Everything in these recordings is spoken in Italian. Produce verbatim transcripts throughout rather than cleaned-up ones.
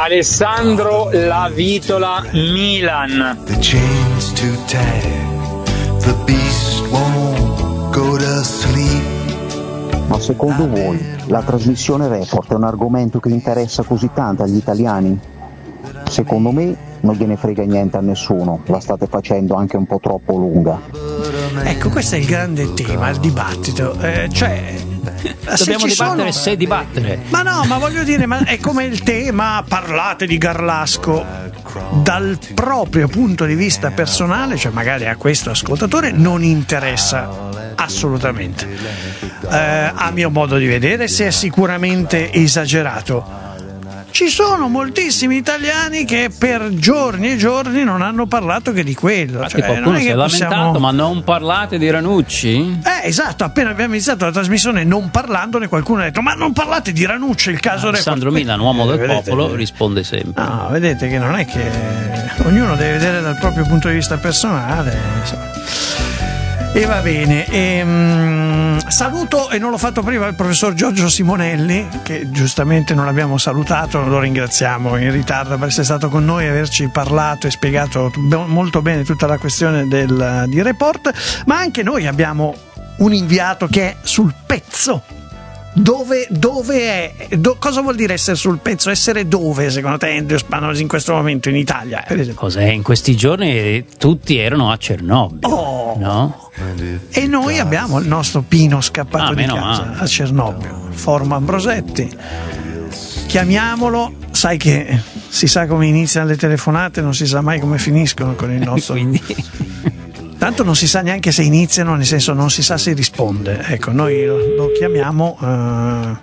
Alessandro La Vitola, Milan. The chains too tight, the beast won't go to sleep. Ma secondo voi la trasmissione Report è un argomento che interessa così tanto agli italiani? Secondo me non gliene frega niente a nessuno, la state facendo anche un po' troppo lunga. Ecco, questo è il grande tema, il dibattito. Eh, cioè, dobbiamo se dibattere sono... se dibattere. Ma no, ma voglio dire, ma è come il tema, parlate di Garlasco dal proprio punto di vista personale, cioè magari a questo ascoltatore non interessa assolutamente. Eh, a mio modo di vedere, se è sicuramente esagerato. Ci sono moltissimi italiani che per giorni e giorni non hanno parlato che di quello. Infatti cioè, qualcuno non è si è che lamentato, possiamo... ma non parlate di Ranucci? Eh, esatto, appena abbiamo iniziato la trasmissione non parlandone, qualcuno ha detto ma non parlate di Ranucci, il caso del Sandro Milan, uomo del vedete, popolo, risponde sempre. No, vedete che non è che ognuno deve vedere dal proprio punto di vista personale, insomma. E va bene, e, um, saluto, e non l'ho fatto prima, il professor Giorgio Simonelli, che giustamente non abbiamo salutato, lo ringraziamo in ritardo per essere stato con noi e averci parlato e spiegato molto bene tutta la questione del, di Report, ma anche noi abbiamo un inviato che è sul pezzo. Dove, dove è? Do, cosa vuol dire essere sul pezzo? Essere dove, secondo te, Andrew Spanosi, in questo momento in Italia? Per esempio? Cos'è? In questi giorni tutti erano a Cernobbio, oh. no? E noi abbiamo il nostro Pino scappato ah, di casa male. a Cernobbio, il Forum Ambrosetti. Chiamiamolo, sai che si sa come iniziano le telefonate, non si sa mai come finiscono con il nostro. Quindi... Tanto non si sa neanche se iniziano, nel senso non si sa se risponde. Ecco, noi lo, lo chiamiamo. Uh,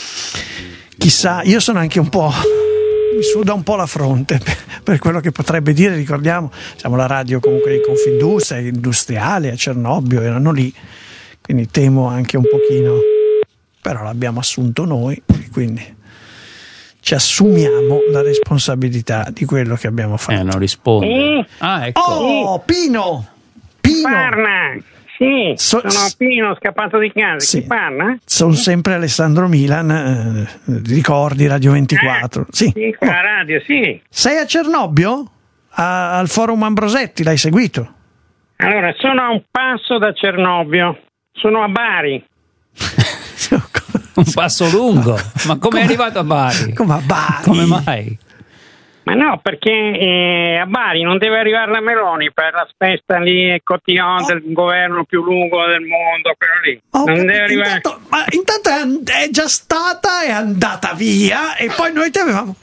chissà, io sono anche un po'. Mi suda un po' la fronte per, per quello che potrebbe dire. Ricordiamo, siamo la radio comunque di Confindustria, industriale a Cernobbio, erano lì. Quindi temo anche un pochino. Però l'abbiamo assunto noi, quindi ci assumiamo la responsabilità di quello che abbiamo fatto. Eh, non risponde. Eh? Ah, ecco. Oh, Pino! Pino. Parla, sì, So- sono Pino scappato di casa. Sì. Chi parla? Sono sempre Alessandro Milan, eh, ricordi Radio ventiquattro. Eh, sì. sì, con la radio, sì. Sei a Cernobbio? A- al Forum Ambrosetti, l'hai seguito? Allora, sono a un passo da Cernobbio, sono a Bari. Un passo lungo. Ma come è arrivato a Bari? Come a Bari? Come mai? Ma no, perché eh, a Bari non deve arrivare la Meloni per la festa lì, cotillon Oh. del governo più lungo del mondo, quello lì. Oh, non deve arrivare. intanto, ma intanto è, and- è già stata, è andata via e poi noi ti avevamo...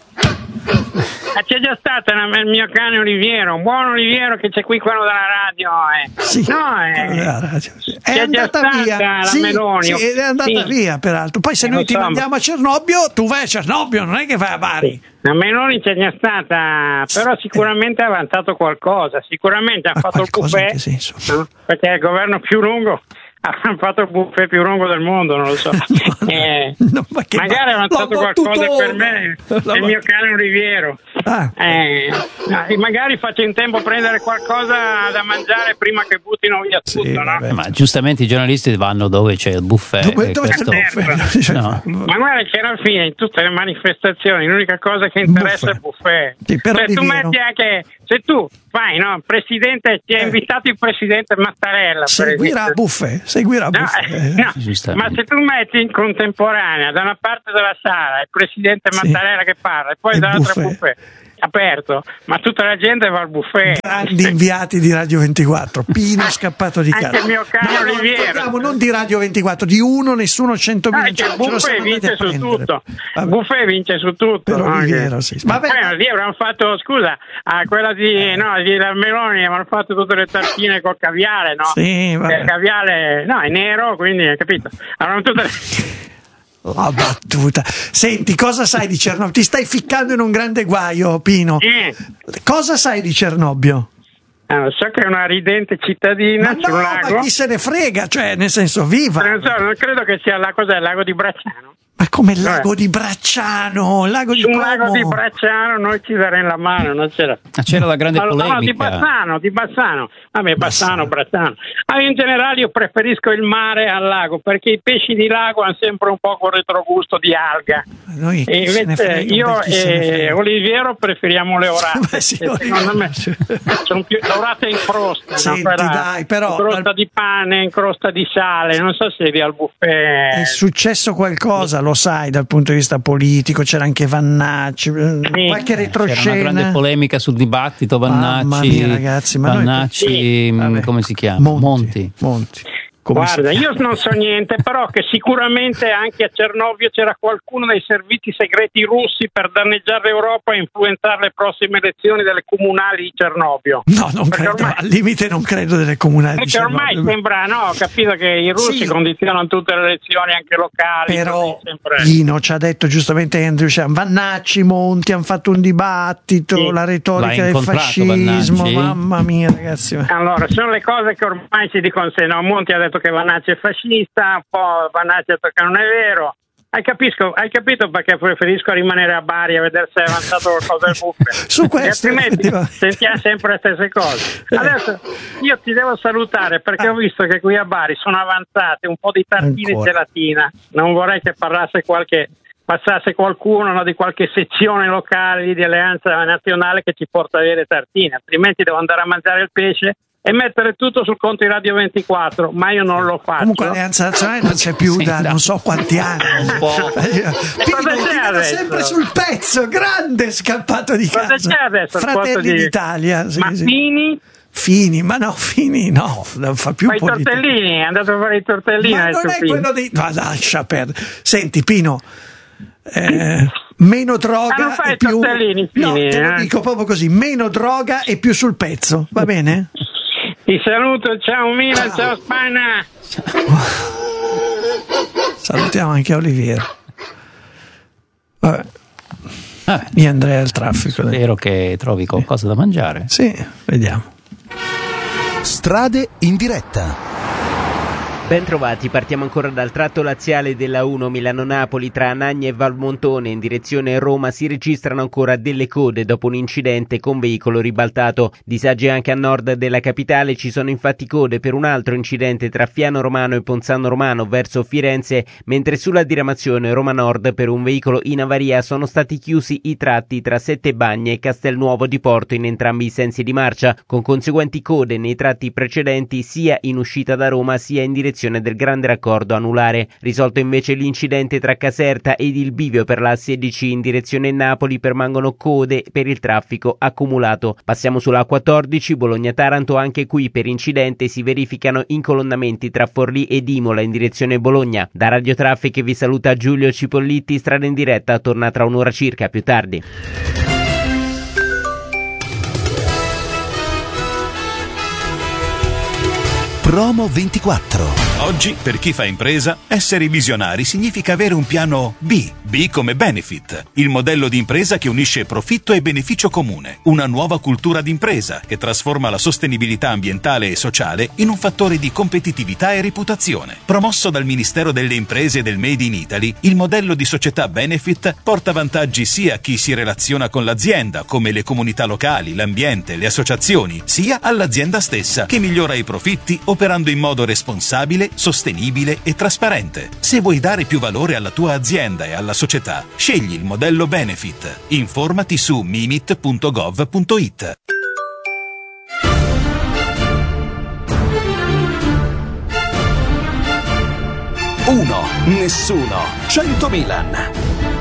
Ah, c'è già stata una- il mio cane Oliviero, un buon Oliviero che c'è qui, quello della radio. Eh. Sì, no, eh. quello della radio, sì. È C'è già andata stata via la sì, Meloni. sì, è andata Sì. via peraltro. Poi se Eh, noi lo ti so, ma- mandiamo a Cernobbio, tu vai a Cernobbio, non è che vai a Bari. La Meloni c'è già stata, però sicuramente ha avanzato qualcosa, sicuramente ha Ma fatto il qualcosa in buffet, che senso? no? Perché è il governo più lungo, ha fatto il buffet più lungo del mondo, non lo so. Eh, No, ma che magari ha ba- avanzato la qualcosa battutona! per me, La il bat- mio cane Oliviero. Ah. Eh, no, magari faccio in tempo a prendere qualcosa da mangiare prima che buttino via Sì, tutto, no? vabbè. Ma giustamente i giornalisti vanno dove c'è il buffet. Dove, e dove c'è questo- il buffet? Cioè, No. Ma guarda che alla fine in tutte le manifestazioni l'unica cosa che interessa è il buffet. Sì, per Cioè, tu Oliviero. metti anche, se tu fai, no, presidente, ti ha Eh. invitato il presidente Mattarella, per Seguirà esempio. buffet, seguirà No, buffet. eh, no, Giustamente. ma se tu metti in contemporanea da una parte della sala il presidente Sì. Mattarella che parla e poi E dall'altra buffet. buffet aperto, ma tutta la gente va al buffet. Grandi inviati di Radio ventiquattro, Pino scappato di Anche casa. il mio cane No, no, Oliviero. ricordiamo, non di Radio ventiquattro, di uno, nessuno, centomila. Ah, che il buffet vince su tutto. Il Vabbè. buffet vince su tutto. Per no? Oliviero, sì. Vabbè. Poi lì avranno fatto, scusa, a quella di, no, di la Meloni avranno fatto tutte le tartine col caviale, no? Sì, vabbè. Il caviale, no, è nero, quindi hai capito? Avranno tutte le... La battuta. Senti, cosa sai di Cernobbio? Ti stai ficcando in un grande guaio, Pino. Eh. Cosa sai di Cernobbio? Ah, so che è una ridente cittadina Ma sul no, lago. ma chi se ne frega? Cioè, nel senso, viva. Non so, non credo che sia la cosa del lago di Bracciano. Ma come il lago di Bracciano, lago di Su un Como. lago di Bracciano noi ci daremo la mano, non c'era. Ah, c'era la grande Allora, polemica. no, di Bassano, di Bassano. Vabbè, Bassano, Bracciano. Ah, in generale io preferisco il mare al lago, perché i pesci di lago hanno sempre un po' quel retrogusto di alga. Noi E chi se ne invece frega, io chi se ne e frega. Oliviero preferiamo le orate. Beh, sì, che secondo me sono più orate in crosta, Senti, no? Quella- dai, però- in crosta di pane, in crosta di sale, non so se eri al buffet. È successo qualcosa, lo sai, dal punto di vista politico, c'era anche Vannacci, qualche C'era retroscena. una grande polemica sul dibattito Vannacci, Mamma mia, ragazzi, ma noi- Vannacci, Sì, mh, Vabbè. come si chiama? Monti. Monti. Monti. Come si Guarda, chiama? io non so niente, però che sicuramente anche a Cernobbio c'era qualcuno dei servizi segreti russi per danneggiare l'Europa e influenzare le prossime elezioni delle comunali di Cernobbio. No, non Perché credo, ormai- al limite non credo delle comunali. Perché ormai Cernobbio. sembra, no, ho capito che i russi Sì. condizionano tutte le elezioni, anche locali. Però così, sempre. Pino ci ha detto giustamente Andrew Sham, Vannacci, Monti hanno fatto un dibattito, Sì. la retorica L'ha del incontrato fascismo, Vannacci? mamma mia ragazzi. Allora, sono le cose che ormai si dicono, se no, Monti ha detto che Vannacci è fascista, un po' Vannacci ha detto che non è vero. Hai, capisco, hai capito perché preferisco rimanere a Bari a vedere se è avanzato qualcosa del buffet? Su questo, E altrimenti effettivamente. sentiamo sempre le stesse cose. Adesso io ti devo salutare perché ho visto che qui a Bari sono avanzate un po' di tartine e Ancora. gelatina. Non vorrei che parlasse qualche passasse qualcuno, no, di qualche sezione locale di Alleanza Nazionale che ci porta a avere tartine, altrimenti devo andare a mangiare il pesce e mettere tutto sul conto di Radio ventiquattro, ma io non lo faccio. Comunque l'Alleanza Nazionale non c'è più Sì, da da- non so quanti anni. Un po'. Pino, cosa ti c'è vedo adesso? sempre sul pezzo, grande scappato di Cosa casa. c'è adesso? al Fratelli posto di- d'Italia, sì, ma sì. Fini? Fini, ma no, Fini no, non fa più Fa i politica. tortellini, è andato a fare i tortellini. Ma adesso non è Fini. quello dei... Ma lascia perdere. Senti Pino, eh, meno droga Ah, non fai e i più... tortellini, no, Fini, te lo eh? dico proprio così, meno droga e più sul pezzo, va bene? Ti saluto, ciao Milan, ciao Spagna. Salutiamo anche Oliviero. Vabbè, Vabbè, io andrei al traffico. dai. spero che trovi qualcosa da mangiare. Sì, vediamo. Strade in diretta. Ben trovati, partiamo ancora dal tratto laziale della uno Milano-Napoli tra Anagni e Valmontone in direzione Roma. Si registrano ancora delle code dopo un incidente con veicolo ribaltato. Disagi anche a nord della capitale, ci sono infatti code per un altro incidente tra Fiano Romano e Ponzano Romano verso Firenze, mentre sulla diramazione Roma Nord per un veicolo in avaria sono stati chiusi i tratti tra Sette Bagne e Castelnuovo di Porto in entrambi i sensi di marcia, con conseguenti code nei tratti precedenti sia in uscita da Roma sia in direzione del grande raccordo anulare. Risolto invece l'incidente tra Caserta ed il bivio per la sedici in direzione Napoli, permangono code per il traffico accumulato. Passiamo sulla quattordici Bologna-Taranto, anche qui per incidente si verificano incolonnamenti tra Forlì ed Imola in direzione Bologna. Da Radio Traffic vi saluta Giulio Cipolliti, Strada in diretta torna tra un'ora circa, più tardi. Promo ventiquattro. Oggi, per chi fa impresa, essere visionari significa avere un piano B. B come Benefit, il modello di impresa che unisce profitto e beneficio comune. Una nuova cultura d'impresa che trasforma la sostenibilità ambientale e sociale in un fattore di competitività e reputazione. Promosso dal Ministero delle Imprese e del Made in Italy, il modello di società Benefit porta vantaggi sia a chi si relaziona con l'azienda, come le comunità locali, l'ambiente, le associazioni, sia all'azienda stessa, che migliora i profitti operando in modo responsabile, sostenibile e trasparente. Se vuoi dare più valore alla tua azienda e alla società, scegli il modello Benefit. Informati su mimit punto gov punto it. uno, nessuno, cento Milan.